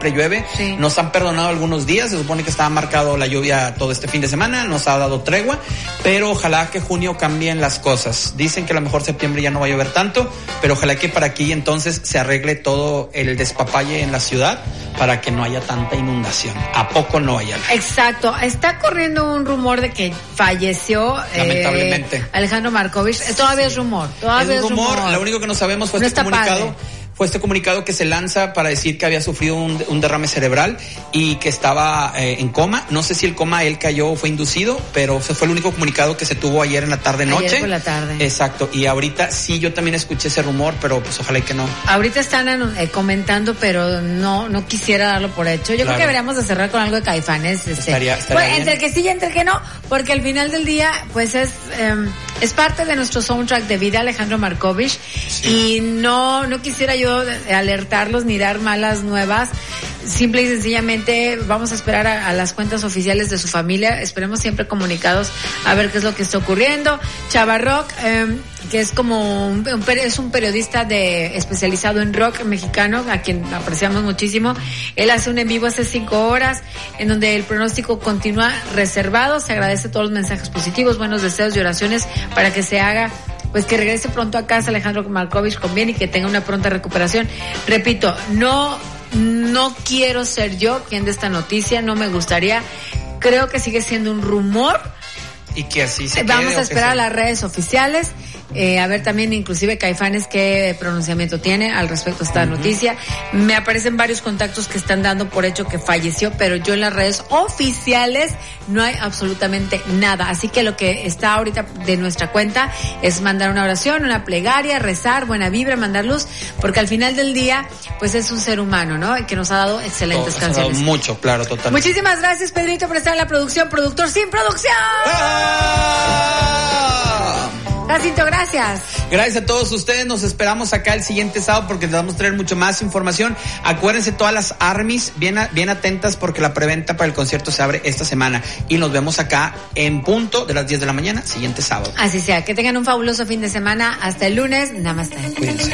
llueve, sí. Nos han perdonado algunos días, se supone que estaba marcado la lluvia todo este fin de semana, nos ha dado tregua, pero ojalá que junio cambien las cosas. Dicen que a lo mejor septiembre ya no va a llover tanto, pero ojalá que para aquí entonces se arregle todo el despapalle en la ciudad para que no haya tanta inundación. ¿A poco no haya? Exacto, está corriendo un rumor de que falleció lamentablemente Alejandro Markovich. Todavía sí. Es rumor, todavía es rumor. Lo único que no sabemos fue no este comunicado. Fue este comunicado que se lanza para decir que había sufrido un derrame cerebral y que estaba en coma. No sé si el coma él cayó o fue inducido, pero ese fue el único comunicado que se tuvo ayer en la tarde-noche. Ayer por la tarde. Exacto. Y ahorita sí, yo también escuché ese rumor, pero pues ojalá y que no. Ahorita están comentando, pero no quisiera darlo por hecho. Yo creo que deberíamos de cerrar con algo de Caifanes. Estaría pues, entre que sí y entre que no, porque al final del día, pues es parte de nuestro soundtrack de vida, Alejandro Markovich, sí. Y no quisiera yo alertarlos ni dar malas nuevas. Simple y sencillamente vamos a esperar a las cuentas oficiales de su familia. Esperemos siempre comunicados a ver qué es lo que está ocurriendo. Chava Rock, que es como es un periodista especializado en rock mexicano, a quien apreciamos muchísimo. Él hace un en vivo hace 5 horas, en donde el pronóstico continúa reservado. Se agradece todos los mensajes positivos, buenos deseos y oraciones para que se haga, pues que regrese pronto a casa Alejandro Markovich con bien y que tenga una pronta recuperación. Repito, no quiero ser yo quien de esta noticia, no me gustaría. Creo que sigue siendo un rumor. Y que así se Vamos a esperar a las redes oficiales. A ver también inclusive Caifanes qué pronunciamiento tiene al respecto de esta noticia. Me aparecen varios contactos que están dando por hecho que falleció, pero yo en las redes oficiales no hay absolutamente nada. Así que lo que está ahorita de nuestra cuenta es mandar una oración, una plegaria, rezar, buena vibra, mandar luz, porque al final del día pues es un ser humano, ¿no? Que nos ha dado excelentes canciones. Nos ha dado mucho, claro, totalmente. Muchísimas gracias, Pedrito, por estar en la producción, productor sin producción. Jacinto, gracias. Gracias a todos ustedes, nos esperamos acá el siguiente sábado porque les vamos a traer mucho más información. Acuérdense todas las ARMYs, bien atentas porque la preventa para el concierto se abre esta semana y nos vemos acá en punto de las 10 de la mañana, siguiente sábado. Así sea, que tengan un fabuloso fin de semana, hasta el lunes, namaste. Cuídense.